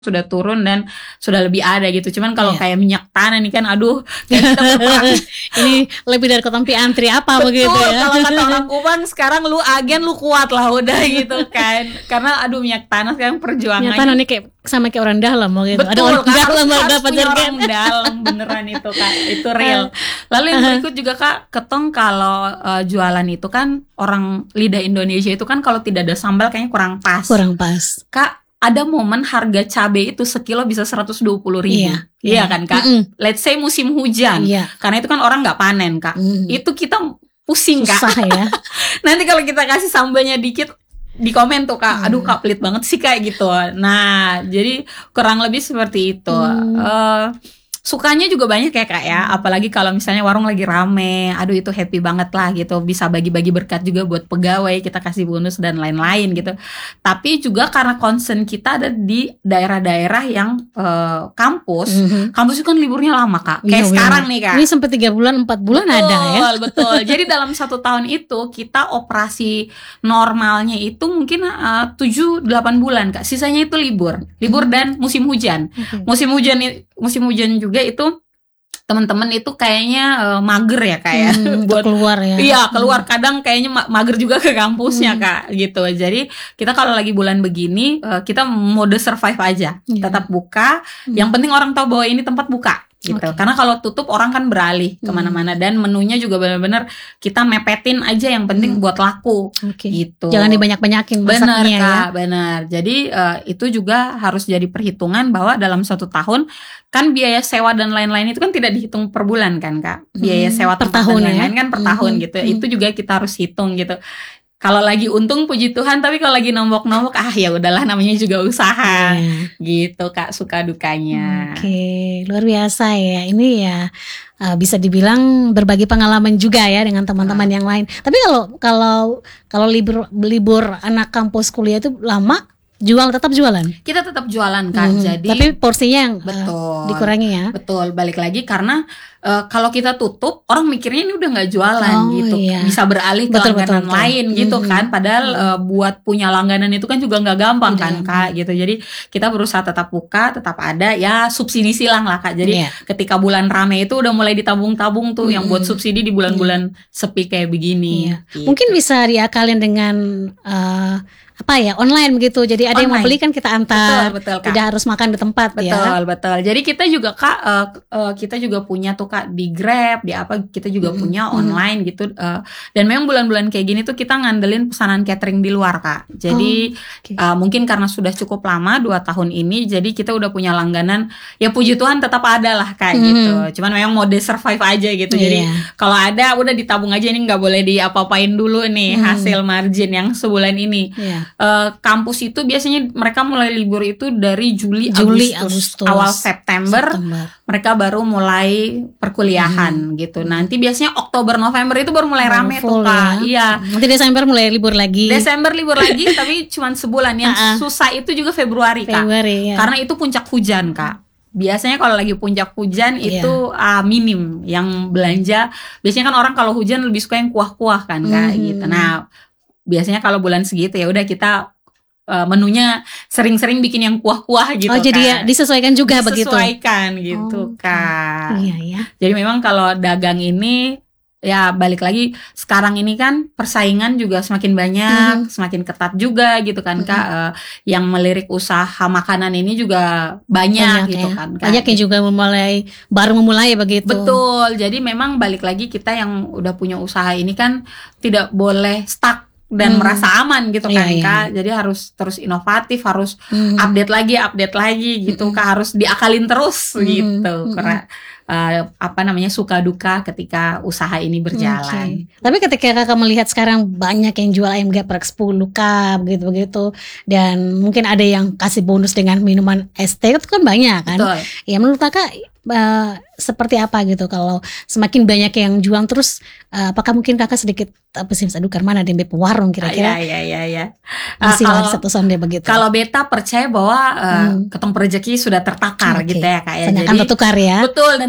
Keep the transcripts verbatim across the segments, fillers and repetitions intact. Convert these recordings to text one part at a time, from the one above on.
sudah turun dan sudah lebih ada gitu. Cuman kalau Iya. kayak minyak tanah nih kan, aduh, kayak kita berperang. Ini lebih dari ketompi antri apa begitu Betul, ya. kalau kata orang Kupang sekarang lu agen lu kuat lah udah gitu kan. Karena aduh minyak tanah sekarang perjuangannya. Minyak tanah nih kayak sama kayak orang dalam gitu. Betul, Ada orang Kak, dalam harus, baru harus dapat punya harga. orang dalam beneran itu Kak, itu real. Lalu yang berikut juga Kak, ketong kalau uh, jualan itu kan orang lidah Indonesia itu kan kalau tidak ada sambal kayaknya kurang pas. Kurang pas. Kak, ada momen harga cabai itu sekilo bisa seratus dua puluh ribu. Iya, Iya iya. kan Kak? Mm-mm. Let's say musim hujan. Iya. Karena itu kan orang nggak panen Kak. Mm. Itu kita pusing Kak. Susah ya. Nanti kalau kita kasih sambalnya dikit di komen tuh Kak, aduh Hmm. Kak pelit banget sih kayak gitu. Nah, jadi kurang lebih seperti itu. Hmm. Eh, sukanya juga banyak ya Kak ya, apalagi kalau misalnya warung lagi rame, aduh itu happy banget lah gitu, bisa bagi-bagi berkat juga buat pegawai, kita kasih bonus dan lain-lain gitu. Tapi juga karena concern kita ada di daerah-daerah yang eh, kampus, Mhm. kampus itu kan liburnya lama Kak, kayak Iya, sekarang benar. nih Kak. Ini sampai tiga bulan, empat bulan ada ya. Betul, betul. Jadi dalam satu tahun itu kita operasi normalnya itu mungkin uh, tujuh delapan bulan Kak. Sisanya itu libur. Libur dan musim hujan. Oke. Musim hujan i- musim hujan juga itu teman-teman itu kayaknya uh, mager ya Kak ya. Hmm, untuk Buat keluar ya. iya, keluar kadang kayaknya ma- mager juga ke kampusnya Hmm. Kak gitu. Jadi kita kalau lagi bulan begini uh, kita mode survive aja. Iya. Tetap buka. Hmm. Yang penting orang tahu bahwa ini tempat buka gitu. Oke. Karena kalau tutup orang kan beralih Hmm. kemana-mana dan menunya juga benar-benar kita mepetin aja yang penting Hmm. buat laku Oke. gitu. Jangan dibanyak-banyakin Benar masaknya ya. Kak, benar. Jadi eh, itu juga harus jadi perhitungan bahwa dalam satu tahun kan biaya sewa dan lain-lain itu kan tidak dihitung per bulan kan Kak. Biaya Hmm, sewa per tempat tahun dan ya. lain-lain kan per Hmm, tahun hmm, gitu. hmm. Itu juga kita harus hitung gitu. Kalau lagi untung puji Tuhan, tapi kalau lagi nombok-nombok ah ya udahlah namanya juga usaha. Iya. Gitu Kak, suka dukanya. Oke, luar biasa ya. Ini ya uh, bisa dibilang berbagi pengalaman juga ya dengan teman-teman yang lain. Tapi kalau kalau kalau libur libur anak kampus kuliah itu lama, jual tetap jualan. Kita tetap jualan Kak. Hmm, Jadi tapi porsinya yang uh, betul. dikurangi ya. Betul, balik lagi karena uh, kalau kita tutup orang mikirnya ini udah nggak jualan Oh, gitu, iya. bisa beralih ke Betul, langganan betul, betul. lain gitu Mhm. kan. Padahal uh, buat punya langganan itu kan juga nggak gampang Tidak kan Kak gitu. Jadi kita berusaha tetap buka, tetap ada ya subsidi silang lah Kak. Jadi Iya. ketika bulan rame itu udah mulai ditabung-tabung tuh yang buat Mhm. subsidi di bulan-bulan sepi kayak begini. Iya. Gitu. Mungkin bisa diakalin dengan uh, apa ya, online begitu. Jadi ada yang mau Online. beli kan kita antar. Betul, betul, Kak. Tidak harus makan di tempat ya. Betul, betul. Jadi kita juga Kak, uh, uh, kita juga punya tuh Kak di Grab, di apa kita juga Mhm, punya mhm. online gitu. uh, dan memang bulan-bulan kayak gini tuh kita ngandelin pesanan catering di luar Kak. Jadi Oh, oke. uh, mungkin karena sudah cukup lama dua tahun ini, jadi kita udah punya langganan. Ya puji Tuhan tetap ada lah Kak Mhm. gitu. Cuman memang mode survive aja gitu. Jadi Iya. kalau ada udah ditabung aja, ini nggak boleh diapa-apain dulu nih Hmm. hasil margin yang sebulan ini. Iya. Eh, kampus itu biasanya mereka mulai libur itu dari Juli, Juli, Agustus, Agustus. awal September, September. mereka baru mulai perkuliahan gitu. Nanti biasanya Oktober November itu baru mulai Baru rame tuh full Kak. ya. Iya. Nanti Desember mulai libur lagi. Desember libur lagi tapi cuman sebulan. Yang Ah, ah. susah itu juga Februari Kak. Februari ya. Karena itu puncak hujan Kak. Biasanya kalau lagi puncak hujan Iya. itu ah, minim yang belanja. Biasanya kan orang kalau hujan lebih suka yang kuah-kuah kan Kak Mhm. gitu. Nah, biasanya kalau bulan segitu ya udah kita uh, menunya sering-sering bikin yang kuah-kuah gitu oh jadi ya Kak. disesuaikan juga begitu. Disesuaikan gitu Oh, oke. Kak. Iya ya. Jadi memang kalau dagang ini ya balik lagi sekarang ini kan persaingan juga semakin banyak, Mhm. semakin ketat juga gitu kan Mhm. Kak. Eh, yang melirik usaha makanan ini juga banyak, Banyak gitu ya. kan Kak. Banyak yang juga memulai baru memulai begitu. Betul. Jadi memang balik lagi kita yang udah punya usaha ini kan tidak boleh stuck dan Hmm. merasa aman gitu Iya, kan iya. Kak. Jadi harus terus inovatif, harus Mhm. update lagi, update lagi gitu Mm-mm. Kak, harus diakalin terus Mm-mm. gitu. Mm-mm. Karena eh, apa namanya suka duka ketika usaha ini berjalan. Oke. Tapi ketika kakak melihat sekarang banyak yang jual ayam geprek sepuluh cup begitu-begitu, dan mungkin ada yang kasih bonus dengan minuman es teh, itu kan banyak kan. Betul. Ya menurut kakak eh, seperti apa gitu kalau semakin banyak yang jual terus, eh, apakah mungkin kakak sedikit apa sih, aduh karena ada yang beli warung Ya kira-kira ya ya ya. masih Eh, ada kalau satu sonde begitu. kalau beta percaya bahwa eh, Hmm. ketong rezeki sudah tertakar Oke. gitu ya Kak ya. Banyak kan Jadi tertukar ya. betul, dan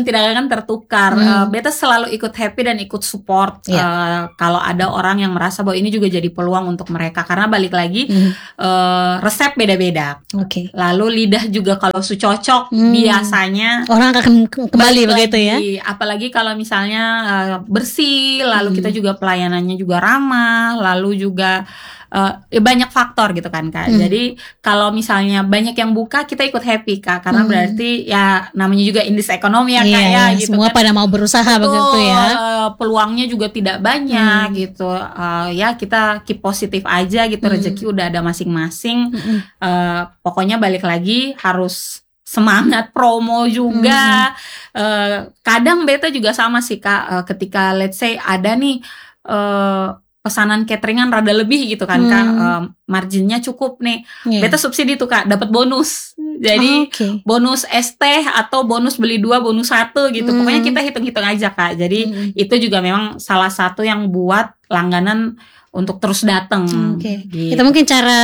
akan tidak akan tertukar. Hmm. Uh, beta selalu ikut happy dan ikut support Yeah. uh, kalau ada orang yang merasa bahwa ini juga jadi peluang untuk mereka, karena balik lagi Hmm. uh, resep beda-beda. Oke. Lalu lidah juga kalau su cocok Hmm. biasanya Orang akan ke- kembali balik begitu ya. lagi. Apalagi kalau misalnya uh, bersih, lalu Hmm. kita juga pelayanannya juga ramah, lalu juga uh, ya banyak faktor gitu kan Kak. Hmm. Jadi kalau misalnya banyak yang buka, kita ikut happy Kak, karena Hmm. berarti ya namanya juga indeks ekonomi ya Kak, Iya, ya iya, gitu semua kan. pada mau berusaha Betul, begitu ya. uh, peluangnya juga tidak banyak Hmm. gitu. Uh, ya kita keep positif aja gitu. Hmm. Rezeki udah ada masing-masing. Mm-mm. Uh, pokoknya balik lagi harus semangat promo juga. Uh, kadang beta juga sama sih Kak, uh, ketika let's say ada nih uh, pesanan cateringan rada lebih gitu kan Kak, Hmm. uh, marginnya cukup nih, Iya. beta subsidi tuh Kak, dapat bonus. Jadi Oh, oke. bonus es teh atau bonus beli dua bonus satu gitu. Hmm. Pokoknya kita hitung-hitung aja Kak. Jadi Mm-mm. itu juga memang salah satu yang buat langganan untuk terus datang. Oke. Gitu. Itu mungkin cara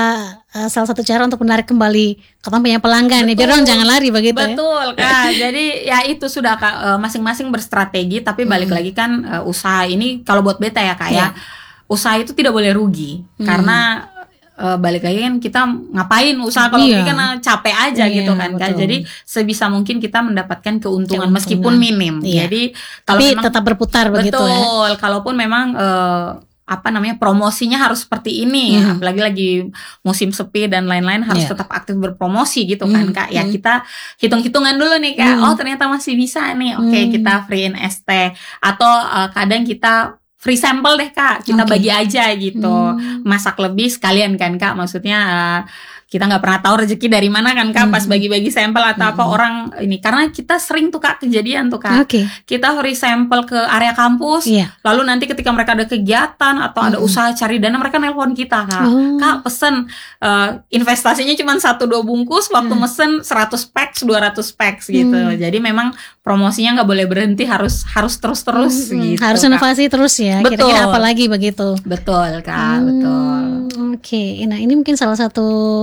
uh, salah satu cara untuk menarik kembali ketemu punya pelanggan nih, biar Betul. orang jangan lari begitu ya. Betul Kak. Jadi ya itu sudah Kak, eh, masing-masing berstrategi, tapi balik Hmm. lagi kan eh, usaha ini kalau buat beta ya Kak Iya. ya. Usaha itu tidak boleh rugi, Hmm. karena eh, balik lagi kan kita ngapain usaha kalau Iya. rugi kan eh, capek aja Iya, gitu kan Kak. betul. Jadi sebisa mungkin kita mendapatkan keuntungan, Keuntungan. meskipun minim. Iya. Jadi kalau Tapi memang tetap berputar begitu ya. betul, kalaupun memang eh, apa namanya promosinya harus seperti ini, Mhm. apalagi lagi musim sepi dan lain-lain harus Iya. tetap aktif berpromosi gitu kan Mhm. Kak. Ya Mhm. kita hitung-hitungan dulu nih Kak. Mhm. Oh ternyata masih bisa nih. Oke Mhm. kita free-in es teh, atau eh, kadang kita free sampel deh Kak. Kita Oke. bagi aja gitu. Hmm. Masak lebih sekalian kan Kak. Maksudnya eh, kita nggak pernah tahu rezeki dari mana kan Kak, pas Mhm. bagi-bagi sampel atau apa Mhm. orang ini, karena kita sering tuh Kak kejadian tuh Kak. Oke. Kita free sampel ke area kampus, Iya. lalu nanti ketika mereka ada kegiatan atau ada Mm-mm. usaha cari dana, mereka nelpon kita Kak. Oh. Kak pesen, eh, investasinya cuma satu dua bungkus, waktu Hmm. mesen seratus packs, dua ratus packs gitu. Hmm. Jadi memang promosinya nggak boleh berhenti, harus harus terus-terus Hmm, gitu. harus Kak. inovasi terus ya. Betul. Kira-kira apa lagi begitu? Betul Kak, Hmm, betul. Oke, nah ini mungkin salah satu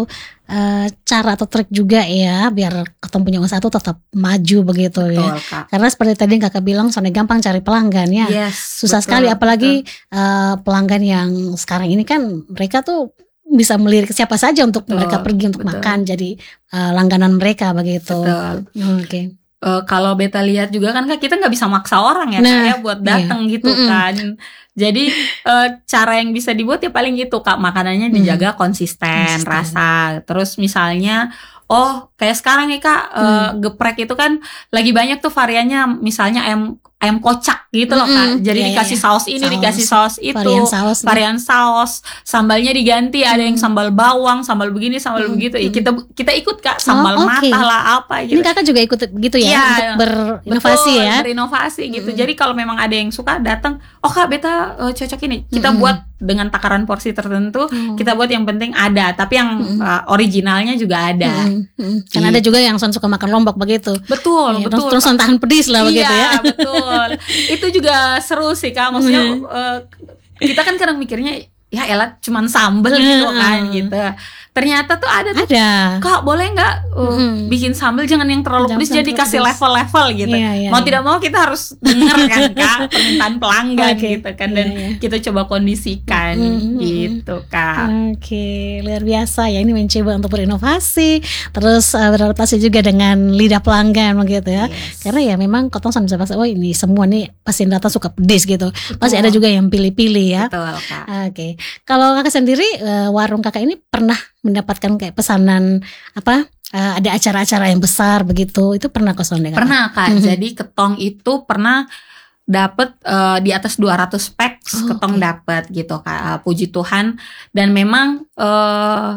uh, cara atau trik juga ya, biar ketemu punya usaha itu tetap maju begitu ya. Betul Kak. Karena seperti tadi yang kakak bilang, soalnya gampang cari pelanggan ya. Yes, Susah betul, sekali, apalagi betul. uh, pelanggan yang sekarang ini kan mereka tuh bisa melirik siapa saja untuk Betul, mereka pergi untuk betul. makan, jadi uh, langganan mereka begitu. Betul. Oke. Eh, kalau beta lihat juga kan Kak, kita nggak bisa maksa orang ya Nah, Kak, ya buat datang gitu Mm-mm. kan. Jadi eh, cara yang bisa dibuat ya paling gitu Kak, makanannya dijaga konsisten, Konsisten. rasa. Terus misalnya oh kayak sekarang nih Kak, eh, Hmm. geprek itu kan lagi banyak tuh variannya, misalnya ayam ayam kocak gitu loh Kak. Mm-mm. Jadi Iya, iya, dikasih iya. saus ini, Saus. dikasih saus itu, Varian saus. varian saus, sambalnya diganti, ada yang sambal bawang, sambal begini, sambal Hmm. begitu. Ya, Hmm. kita kita ikut Kak, sambal Oh, oke. matah lah apa gitu. Ini kakak juga ikut begitu ya, Iya, untuk berinovasi Betul, ya. berinovasi gitu. Mm-mm. Jadi kalau memang ada yang suka datang, oh Kak beta uh, cocok ini, kita Mm-mm. buat dengan takaran porsi tertentu, Mm. kita buat yang penting ada, tapi yang Mm-mm. uh, originalnya juga ada. Mm, mm. Kan ada juga yang suka makan lombok begitu. Betul, Ya, betul. terus terus tahan pedis lah begitu Iya, ya. betul. Itu juga seru sih Kak. Maksudnya Mm. uh, kita kan kadang mikirnya ya elah cuman sambel gitu kan Mm. gitu. Ternyata tuh ada tuh, Ada. Kak boleh nggak uh, Mm. bikin sambel jangan yang terlalu Jangan pedes, jadi terlalu kasih pedes. level-level gitu. Iya, iya, Mau iya. tidak mau kita harus dengar kan Kak permintaan pelanggan Oke. gitu kan, dan Iya, iya. kita coba kondisikan Mm, mm, mm. gitu Kak. Oke, luar biasa ya, ini mencoba untuk berinovasi, terus uh, beradaptasi juga dengan lidah pelanggan begitu ya. Yes. Karena ya memang kotong sama bisa oh ini semua nih pasti data suka pedis gitu. Pasti ada juga yang pilih-pilih ya. Betul Kak. Oke, kalau kakak sendiri uh, warung kakak ini pernah mendapatkan kayak pesanan apa? uh, ada acara-acara yang besar begitu, itu pernah kosong deh kakak? Pernah Kak. Mhm. Jadi ketong itu pernah dapat eh, di atas dua ratus packs Oh, ketong oke. dapat gitu Kak. Eh, puji Tuhan, dan memang eh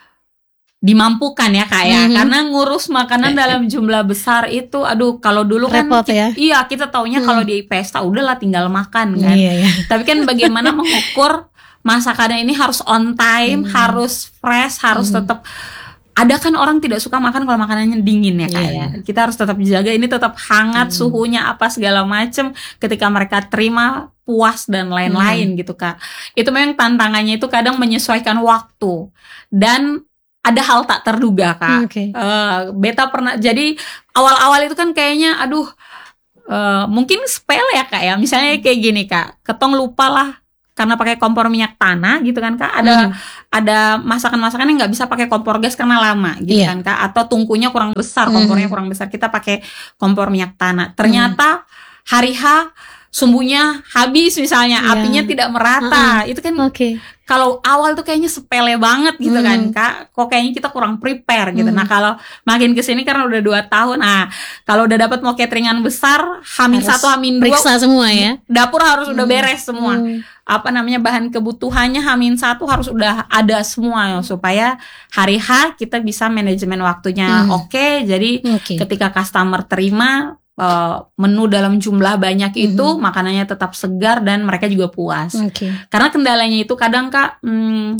dimampukan ya Kak ya, Mhm. karena ngurus makanan dalam jumlah besar itu aduh, kalau dulu kan Repot ki- ya. iya kita taunya Hmm. kalau di pesta udahlah tinggal makan kan. Iya, iya. Tapi kan bagaimana mengukur masakannya ini harus on time, Hmm. harus fresh, harus Hmm. tetap. Ada kan orang tidak suka makan kalau makanannya dingin ya Kak Iya. ya. Kita harus tetap jaga ini tetap hangat, Hmm. suhunya apa segala macem ketika mereka terima, puas dan lain-lain gitu Kak. Itu memang tantangannya itu kadang menyesuaikan waktu dan ada hal tak terduga Kak. Oke. Eh, beta pernah, jadi awal-awal itu kan kayaknya aduh uh, mungkin sepele ya kak ya. Misalnya kayak gini kak, ketong lupa lah karena pakai kompor minyak tanah gitu kan kak. Ada hmm. ada masakan-masakan yang nggak bisa pakai kompor gas karena lama gitu yeah. kan kak. Atau tungkunya kurang besar, kompornya hmm. kurang besar. Kita pakai kompor minyak tanah. Ternyata hmm. hari H sumbunya habis misalnya, yeah. apinya tidak merata. Uh-uh. Itu kan okay. kalau awal tuh kayaknya sepele banget gitu hmm. kan kak. Kok kayaknya kita kurang prepare gitu. Hmm. Nah kalau makin kesini karena udah dua tahun, nah kalau udah dapat mau cateringan besar, hamin satu hamin dua, periksa semua ya. Dapur harus hmm. udah beres semua. Hmm. Apa namanya bahan kebutuhannya hamin satu harus udah ada semua supaya hari H kita bisa manajemen waktunya hmm. oke. Okay, jadi okay. ketika customer terima Uh, menu dalam jumlah banyak itu mm-hmm. makanannya tetap segar dan mereka juga puas. Okay. Karena kendalanya itu kadang kak hmm,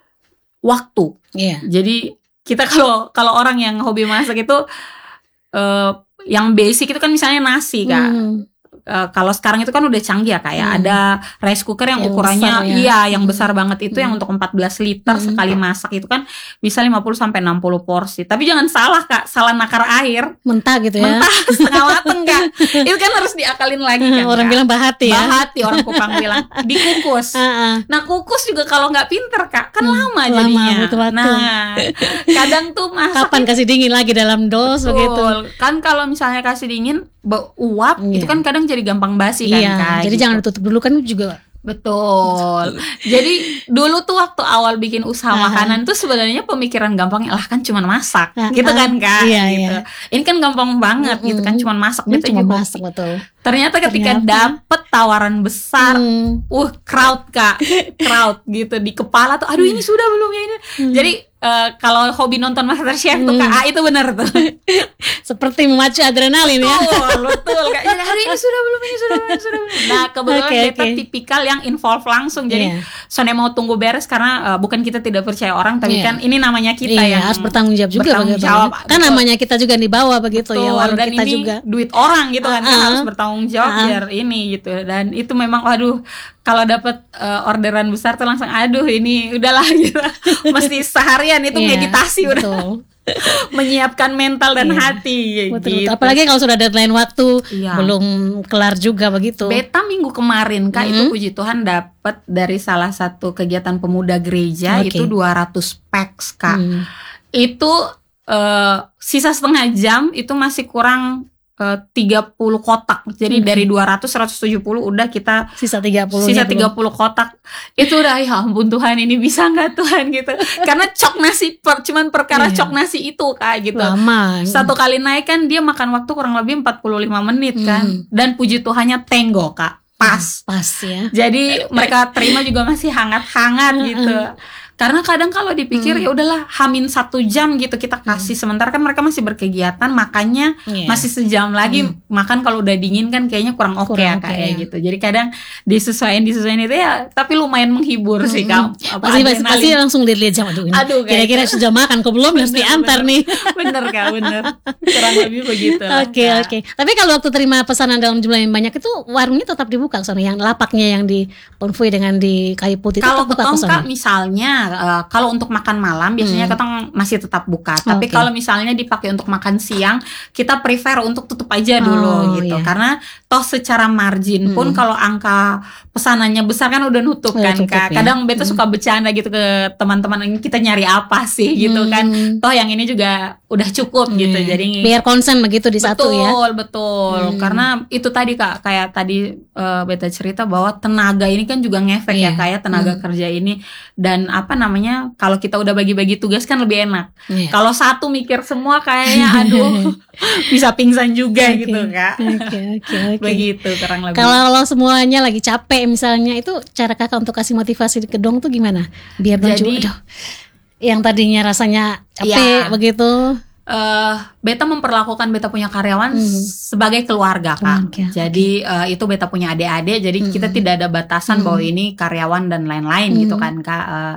waktu. Yeah. Jadi kita kalau kalau orang yang hobi masak itu uh, yang basic itu kan misalnya nasi kak. Mm. Uh, kalau sekarang itu kan udah canggih ya kayak hmm. ada rice cooker yang, yang ukurannya besar, ya. Iya yang hmm. besar banget itu hmm. yang untuk empat belas liter hmm. sekali masak itu kan bisa lima puluh sampai enam puluh porsi. Tapi jangan salah kak, salah nakar air mentah gitu ya. Mentah setengah mateng kak. Itu kan harus diakalin lagi kan. Orang kak. Bilang bahati ya. Bahati orang Kupang bilang dikukus. Uh-uh. Nah kukus juga kalau nggak pinter kak kan hmm. lama jadinya. Lama, betul-betul. Nah kadang tuh masak kapan kasih dingin lagi dalam dos betul. Begitu. Kan kalau misalnya kasih dingin uap yeah. itu kan kadang jadi gampang basi kan iya, kak. Jadi gitu. jangan ditutup dulu kan juga. Betul. Jadi dulu tuh waktu awal bikin usaha uh-huh. makanan tuh sebenarnya pemikiran gampangnya lah kan cuman masak, uh-huh. gitu kan kak. Iya, gitu. Iya. Ini kan gampang banget, uh-huh. gitu kan cuman masak. Ini cuma masak betul. Ternyata ketika Ternyata. dapet tawaran besar, hmm. uh crowd kak, crowd gitu di kepala tuh. Aduh ini sudah belum ya ini. Hmm. Jadi Uh, kalau hobi nonton MasterChef hmm. tuh kak, ah, itu benar tuh. Seperti memacu adrenalin ya. Betul, betul kak. Jadi hari ini sudah belum, ini sudah belum, sudah belum. Nah kebetulan okay, kita okay. tipikal yang involve langsung. Jadi yeah. Soalnya mau tunggu beres karena uh, bukan kita tidak percaya orang, tapi yeah. kan ini namanya kita yeah, yang harus bertanggung jawab juga. Bertanggung jawab. Kan namanya kita juga di bawah begitu betul, ya. Warung dan kita ini juga. duit orang gitu kan, uh-uh. kan harus bertanggung jawab uh-uh. biar ini gitu. Dan itu memang waduh. Kalau dapat uh, orderan besar tuh langsung aduh ini udahlah gitu. Mesti seharian itu yeah, meditasi betul. Udah. Menyiapkan mental dan yeah, hati betul, gitu. Apalagi kalau sudah deadline waktu yeah. belum kelar juga begitu. Beta minggu kemarin kak mm-hmm. itu puji Tuhan dapat dari salah satu kegiatan pemuda gereja okay. itu dua ratus packs kak. Mm. Itu uh, sisa setengah jam itu masih kurang Uh, tiga puluh kotak. Jadi hmm. dari dua ratus, seratus tujuh puluh udah kita sisa tiga puluh sisa tiga puluh kotak. Itu udah ya ampun Tuhan ini bisa gak Tuhan gitu. Karena cok nasi per, cuman perkara yeah. cok nasi itu kak gitu. Lama. Satu kali naik kan dia makan waktu kurang lebih empat puluh lima menit kan. Hmm. Dan puji Tuhannya tenggo kak. Pas. Hmm, pas ya. Jadi mereka terima juga masih hangat-hangat gitu. Karena kadang kalau dipikir hmm. ya udahlah hamin satu jam gitu kita kasih hmm. sementara kan mereka masih berkegiatan makannya yeah. masih sejam lagi hmm. makan kalau udah dingin kan kayaknya kurang oke okay ya kayak okay, gitu. Jadi kadang disesuaikan disesuaikan itu ya tapi lumayan menghibur hmm. sih kak. Pasti pasti, pasti langsung lihat-lihat jam aduh ini. Aduh, kira-kira gitu. Sudah makan kok belum harus diantar nih. Bener kak bener. Kurang lebih begitu. Oke okay, oke. Okay. Tapi kalau waktu terima pesanan dalam jumlah yang banyak itu warungnya tetap dibuka soalnya yang lapaknya yang di Ponfui dengan di Kayu Putih kalau tetap buka ketong kak misalnya Uh, kalau untuk makan malam biasanya hmm. ketong masih tetap buka. Tapi okay. kalau misalnya dipakai untuk makan siang, kita prefer untuk tutup aja dulu oh, gitu. Yeah. Karena toh secara margin pun hmm. kalau angka pesanannya besar kan udah nutup oh, kan tutup, kak. Ya. Kadang beta hmm. suka bercanda gitu ke teman-teman, kita nyari apa sih gitu hmm. kan. Toh yang ini juga udah cukup hmm. gitu. Jadi biar konsen begitu di betul, satu ya. Betul betul. Hmm. Karena itu tadi kak kayak tadi uh, beta cerita bahwa tenaga ini kan juga ngefek yeah. ya kayak tenaga hmm. kerja ini dan apa namanya kalau kita udah bagi-bagi tugas kan lebih enak. Yeah. Kalau satu mikir semua kayaknya aduh bisa pingsan juga okay. gitu kak. Oke okay, oke okay, okay. Begitu kurang lebih. Kalau semuanya lagi capek misalnya itu cara kakak untuk kasih motivasi ke dong tuh gimana? Biar jadi aduh, yang tadinya rasanya capek yeah. begitu. Uh, beta memperlakukan beta punya karyawan mm. sebagai keluarga kak. Okay. Jadi uh, itu beta punya adik-adik. Jadi mm. kita tidak ada batasan mm. bahwa ini karyawan dan lain-lain mm. gitu kan kak. Uh,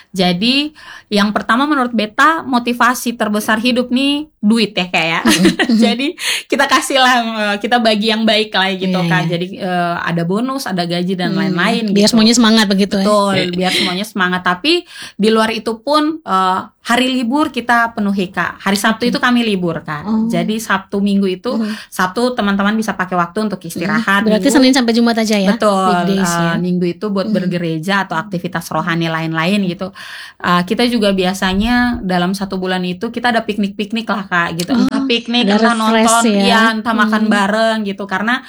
jadi yang pertama menurut beta motivasi terbesar hidup nih duit ya kayak. Mm. Jadi kita kasih lah, eh, kita bagi yang baik lah gitu Iya, kan. iya. Jadi eh, ada bonus, ada gaji dan Hmm, lain-lain biar gitu. semuanya semangat begitu ya. Betul, biar semuanya semangat. Tapi di luar itu pun eh, hari libur kita penuhi Kak. Hari Sabtu itu kami libur Kak. Oh. Jadi Sabtu Minggu itu, Hmm. Sabtu teman-teman bisa pakai waktu untuk istirahat. Berarti Minggu- Senin sampai Jumat aja ya. Betul, Weekdays uh, ya. minggu itu buat Hmm. bergereja atau aktivitas rohani lain-lain gitu. Uh, kita juga biasanya dalam satu bulan itu kita ada piknik-piknik lah Kak gitu. Oh, Entah piknik, ada entah refresh nonton, ya. ya, entah makan Hmm. bareng gitu. Karena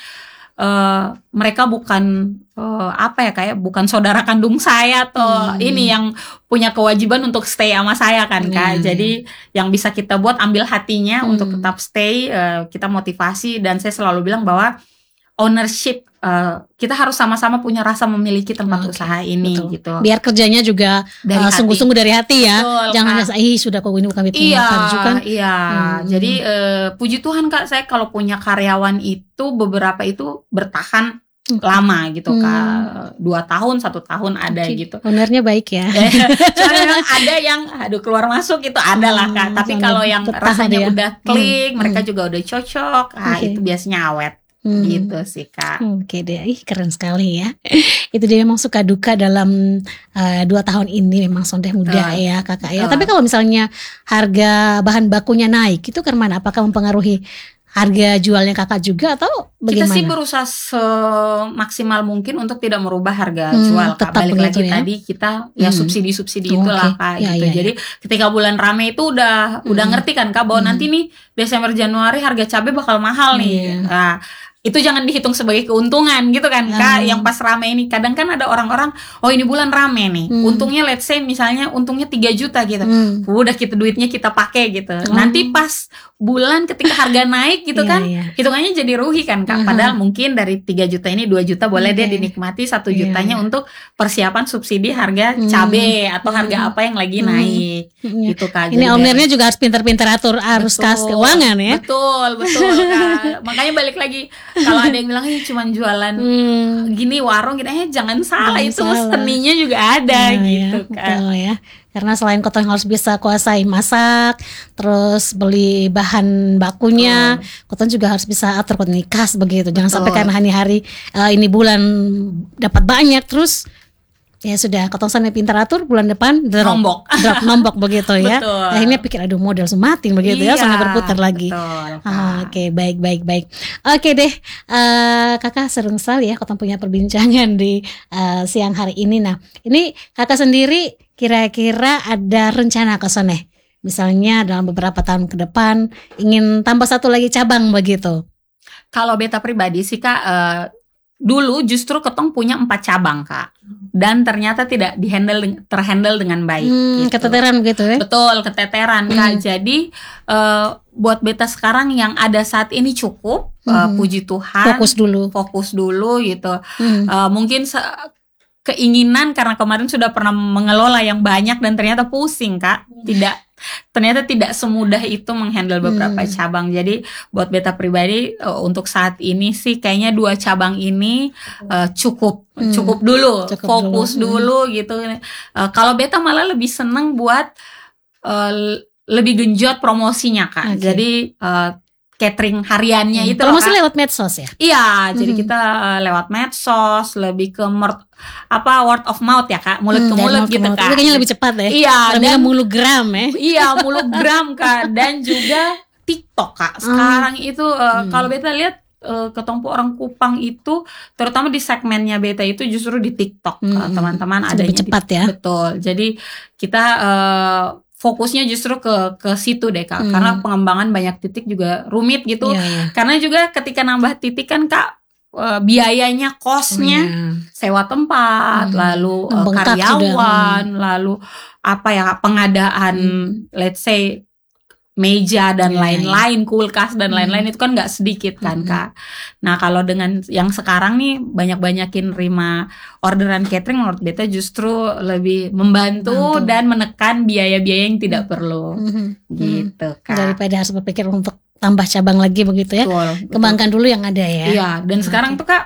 uh, mereka bukan uh, apa ya kayak bukan saudara kandung saya atau Hmm. ini yang punya kewajiban untuk stay sama saya kan Kak. Hmm. Jadi yang bisa kita buat ambil hatinya Hmm. untuk tetap stay, uh, kita motivasi, dan saya selalu bilang bahwa ownership, uh, kita harus sama-sama punya rasa memiliki tempat Oke, usaha ini betul. gitu. Biar kerjanya juga Dari uh, hati. sungguh-sungguh dari hati ya. Betul, Jangan Kak. rasa ih sudah kok ini bukan Iya, pengajar kan. iya. Hmm. Jadi eh, puji Tuhan Kak, saya kalau punya karyawan itu beberapa itu bertahan Hmm. lama gitu Hmm. Kak. Dua tahun, satu tahun ada Oke, gitu. ownernya baik ya. Soalnya memang ada yang aduh keluar masuk itu ada lah Kak. Hmm, Tapi sampai kalau yang bertahan rasanya ya. udah klik, Hmm, mereka hmm. juga udah cocok, ah Oke. itu biasanya awet Hmm. gitu sih Kak. Oke deh, ih keren sekali ya. Itu dia memang suka duka dalam uh, dua tahun ini memang sondeh muda Betul. ya kakak ya. Betul. Tapi kalau misalnya harga bahan bakunya naik, itu ke mana? Apakah mempengaruhi harga jualnya kakak juga atau Kita bagaimana? sih berusaha semaksimal mungkin untuk tidak merubah harga Hmm, jual Kak. tetap Balik begitu lagi ya. tadi kita ya Hmm. subsidi-subsidi Oh, itulah oke. Kak Ya, gitu. ya, Jadi ketika bulan rame itu udah udah Hmm. ngerti kan Kak bahwa Hmm. nanti nih Desember Januari harga cabai bakal mahal nih. Iya. Nah, itu jangan dihitung sebagai keuntungan gitu kan Kak. Hmm. Yang pas rame ini kadang kan ada orang-orang, oh ini bulan rame nih. Hmm. Untungnya let's say misalnya untungnya tiga juta gitu. Hmm. Udah kita duitnya kita pakai gitu. Oh. Nanti pas bulan ketika harga naik gitu Iya, kan, iya. hitungannya jadi rugi kan Kak. Aha. Padahal mungkin dari tiga juta ini dua juta boleh deh Oke. dinikmati, satu Iya, jutanya iya. untuk persiapan subsidi harga Hmm. cabai atau harga Hmm. apa yang lagi Hmm. naik Iya. gitu Kak. Ini Jadi ownernya juga harus pintar-pintar atur arus Betul. kas keuangan ya. Betul, betul Kak. Makanya balik lagi kalau ada yang bilang eh cuman jualan Hmm. gini warung gitu, eh jangan salah, Jangan itu salah. seninya juga ada Iya, gitu ya, Kak. betul ya. Karena selain Kotong harus bisa kuasai masak, terus beli bahan bakunya, Kotong juga harus bisa atur kontrak kas begitu. Jangan Betul. sampai karena hari-hari eh, ini bulan dapat banyak terus ya sudah Kotong sana pintar atur bulan depan drop, Nombok. drop nombok begitu ya. Betul. Akhirnya pikir aduh modal sumatin begitu ya, Iya, sampai berputar lagi. betul, Kak. Ah, Oke, baik, baik, baik. Oke deh, eh, kakak seru sekali ya, Kotong punya perbincangan di eh, siang hari ini. Nah, ini kakak sendiri kira-kira ada rencana ke sana? Misalnya dalam beberapa tahun ke depan ingin tambah satu lagi cabang begitu. Kalau beta pribadi sih Kak, eh, dulu justru Ketong punya empat cabang Kak, dan ternyata tidak dihandle terhandle dengan baik. Hmm, gitu. keteteran begitu ya? Betul, keteteran Kak. Hmm. Jadi eh, buat beta sekarang yang ada saat ini cukup, eh, Hmm. puji Tuhan. Fokus dulu. Fokus dulu gitu. Hmm. Eh, mungkin se- keinginan karena kemarin sudah pernah mengelola yang banyak dan ternyata pusing Kak. Tidak, ternyata tidak semudah itu menghandle beberapa Hmm. cabang. Jadi buat beta pribadi eh, untuk saat ini sih kayaknya dua cabang ini eh, cukup, Hmm. cukup dulu, Cukup fokus dulu. dulu, gitu. Eh, kalau beta malah lebih seneng buat eh, lebih genjot promosinya Kak. Oke. Jadi eh, catering hariannya Hmm. itu loh, Promosi Kak. lewat medsos ya? Iya, jadi Mhm. kita uh, lewat medsos, lebih ke mer- apa word of mouth ya Kak, mulut Hmm, ke dari mulut mulut ke gitu mulut. Kak. Itu kayaknya lebih cepat ya? Iya, Lebih dan ke mulugram ya? iya mulugram Kak, dan juga TikTok Kak. Sekarang itu uh, Hmm. kalau beta lihat uh, ketompo orang Kupang itu terutama di segmennya beta itu justru di TikTok Hmm. uh, teman-teman Lebih adanya di- cepat ya? Betul. Jadi kita uh, fokusnya justru ke ke situ deh Kak, Hmm. karena pengembangan banyak titik juga rumit gitu. Iya, iya. Karena juga ketika nambah titik kan Kak, eh, biayanya, kosnya, Iya. sewa tempat, Hmm. lalu eh, Membengkak karyawan, lalu apa ya pengadaan, let's say meja dan Iya, lain-lain, kulkas dan Hmm. lain-lain itu kan nggak sedikit kan Hmm. Kak. Nah kalau dengan yang sekarang nih banyak-banyakin nerima orderan catering, menurut beta justru lebih membantu Bantu. dan menekan biaya-biaya yang tidak perlu, Mhm. gitu Kak. Daripada harus berpikir untuk tambah cabang lagi begitu ya, Betul, betul. kembangkan dulu yang ada ya. Iya, dan Oke. sekarang tuh Kak,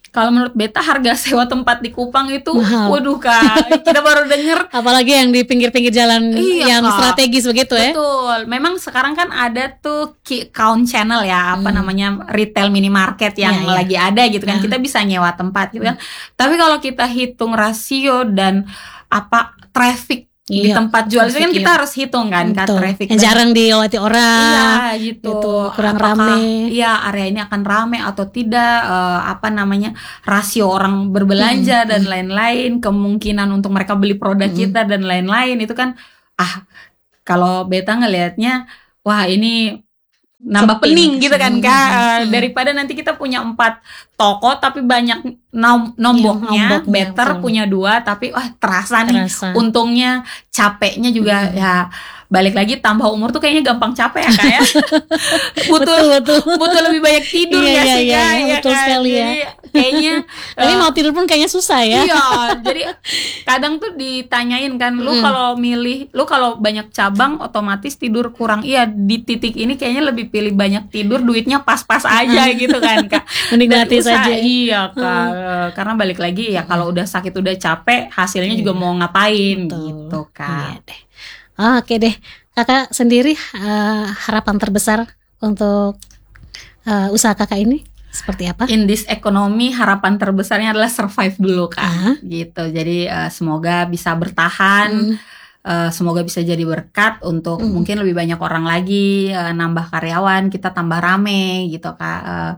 Kalau menurut beta harga sewa tempat di Kupang itu, Mahal. waduh Kak, kita baru denger. Apalagi yang di pinggir-pinggir jalan Iya, yang Kak. strategis begitu ya. Betul. Memang sekarang kan ada tuh key count channel ya, apa Hmm. namanya, retail minimarket yang Iya, iya. lagi ada gitu kan. Hmm. Kita bisa nyewa tempat gitu kan. Tapi kalau kita hitung rasio dan apa traffic di Iya, tempat jual itu kan traffic, kita iya. harus hitung kan, Kak, Betul. traffic. Yang dan- jarang dilewati orang. Iya gitu, gitu, kurang Apakah, rame. Iya, area ini akan rame atau tidak, eh, apa namanya, rasio orang berbelanja Hmm, dan lain-lain, kemungkinan untuk mereka beli produk Hmm. kita dan lain-lain itu kan, ah kalau beta ngelihatnya, wah ini nambah Sepi. pening gitu kan Hmm, Kak. hmm, Eh, hmm. daripada nanti kita punya empat toko tapi banyak nom- Iya, nomboknya, nomboknya, better betul. punya dua tapi wah terasa nih Terasa. untungnya, capeknya juga. Hmm. Ya balik lagi tambah umur tuh kayaknya gampang capek ya Kak ya. butuh Betul, betul. butuh lebih banyak tidur Iya, ya iya, sih iya, Kak, iya, ya betul kan? sekali ya. Jadi kayaknya Tapi eh, mau tidur pun kayaknya susah ya. iya, jadi kadang tuh ditanyain kan, lu Mm. kalau milih, lu kalau banyak cabang otomatis tidur kurang. Iya, di titik ini kayaknya lebih pilih banyak tidur, duitnya pas-pas aja gitu kan Kak. Menikmati Dan usaha- saja. Iya Kak, karena balik lagi ya kalau udah sakit udah capek, hasilnya juga Iya. mau ngapain Betul. gitu Iya Kak. deh. Oke deh, kakak sendiri eh, harapan terbesar untuk eh, usaha kakak ini seperti apa? In this economy, harapan terbesarnya adalah survive dulu Kak. Ah. Gitu. Jadi eh, semoga bisa bertahan. Hmm. Eh, semoga bisa jadi berkat untuk Hmm. mungkin lebih banyak orang lagi, eh, nambah karyawan, kita tambah rame gitu Kak. Eh,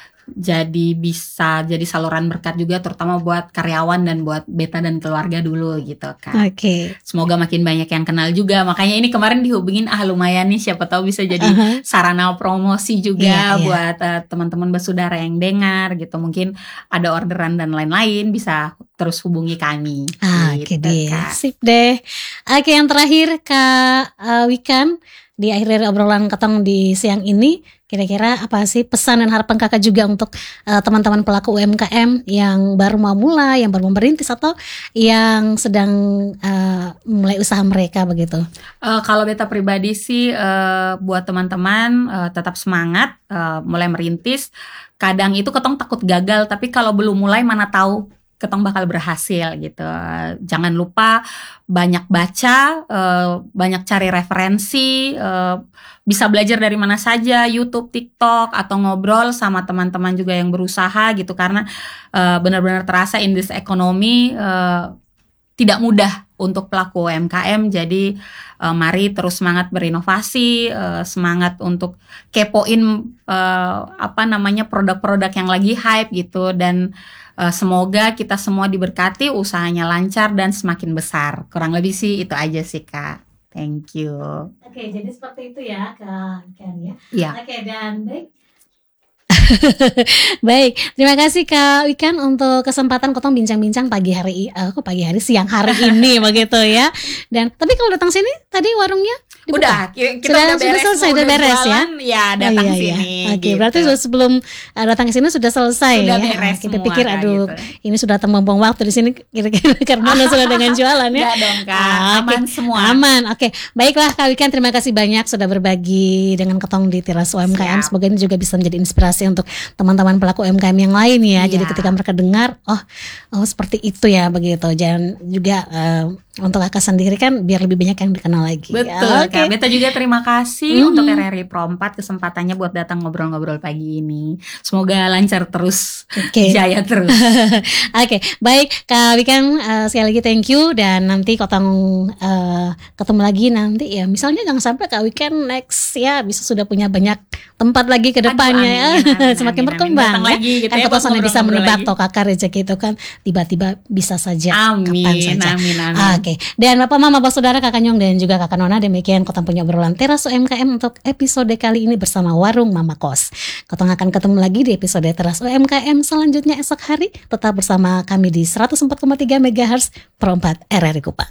jadi bisa jadi saluran berkat juga terutama buat karyawan dan buat beta dan keluarga dulu gitu Kak. Oke. Semoga makin banyak yang kenal juga. Makanya ini kemarin dihubungin, ah lumayan nih siapa tahu bisa jadi Aha. sarana promosi juga Iya, iya. buat eh, teman-teman basudara yang dengar gitu. Mungkin ada orderan dan lain-lain bisa terus hubungi kami. Ah, Oke gitu, deh, Kak. sip deh. Oke, yang terakhir Kak eh, Wikan, di akhir dari obrolan ketong di siang ini, kira-kira apa sih pesan dan harapan kakak juga untuk eh, teman-teman pelaku U M K M yang baru mau mulai, yang baru mau merintis atau yang sedang eh, mulai usaha mereka begitu? Eh, kalau beta pribadi sih eh, buat teman-teman eh, tetap semangat eh, mulai merintis. Kadang itu ketong takut gagal, tapi kalau belum mulai mana tahu ketong bakal berhasil gitu. Eh, Jangan lupa banyak baca, eh, banyak cari referensi, eh, bisa belajar dari mana saja, YouTube, TikTok, atau ngobrol sama teman-teman juga yang berusaha gitu. Karena eh, benar-benar terasa in this economy eh, tidak mudah untuk pelaku U M K M. Jadi eh, mari terus semangat berinovasi, eh, semangat untuk kepoin eh, apa namanya produk-produk yang lagi hype gitu. Dan eh, semoga kita semua diberkati, usahanya lancar dan semakin besar. Kurang lebih sih itu aja sih Kak. Thank you. Oke, jadi seperti itu ya Kak Wikan ya. Iya. Oke, dan baik. Baik, terima kasih Kak Wikan untuk kesempatan kotong bincang-bincang pagi hari, eh, kok pagi hari siang hari ini begitu ya. Dan tapi kalau datang sini tadi warungnya dibuka? Udah, ki- kita Sudah- udah sudah beres, selesai, semua udah beres ya? jualan, ya Oh, datang iya, iya. sini. Oke, gitu. berarti sudah sebelum uh, datang ke sini sudah selesai Sudah ya. beres Kita semua, pikir Kak, aduh gitu. ini sudah terbuang waktu di sini kira-kira karena Anda sudah dengan jualan ya. Enggak dong Kak, Ah, oke. aman semua. Aman, oke. Baiklah Kak Wikan, terima kasih banyak sudah berbagi dengan ketong di Teras U M K M. Siap. Semoga ini juga bisa menjadi inspirasi untuk teman-teman pelaku U M K M yang lain ya. Jadi Iya. ketika mereka dengar, oh, oh seperti itu ya begitu. Dan juga eh, untuk kakak sendiri kan biar lebih banyak yang dikenal lagi. Betul Ya, oke. Kak. Beta juga terima kasih Mhm. untuk R R I Pro empat kesempatannya buat datang ngobrol-ngobrol pagi ini. Semoga lancar terus, Oke. jaya terus. Oke, baik Kak Wikan, eh, sekali lagi thank you dan nanti kotong eh, ketemu lagi nanti ya. Misalnya jangan sampai Kak Wikan next ya bisa sudah punya banyak tempat lagi ke Aduh, depannya ya. amin, amin, Semakin amin, berkembang amin. ya. Datang lagi gitu Kan ya, kotong buat sana bisa ngobrol-ngobrol menebak lagi. toh kakak rezeki itu kan tiba-tiba bisa saja Amin, kapan saja. amin, amin. Oke, dan Bapak Mama, Bapak Saudara, Kakak Nyong dan juga Kakak Nona, demikian Kotong punya obrolan Teras U M K M untuk episode kali ini bersama Warung Mama Kos. Kotong akan ketemu lagi di episode Teras U M K M selanjutnya esok hari. Tetap bersama kami di seratus empat koma tiga megahertz Pro empat R R I Kupang.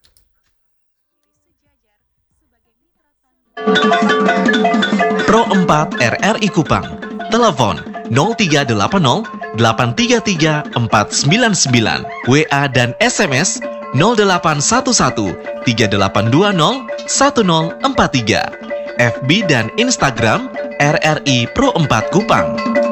Pro empat R R I Kupang. Telepon nol tiga delapan nol delapan tiga tiga empat sembilan sembilan. W A dan S M S nol delapan satu satu tiga delapan dua nol satu nol empat tiga. F B dan Instagram R R I Pro empat Kupang.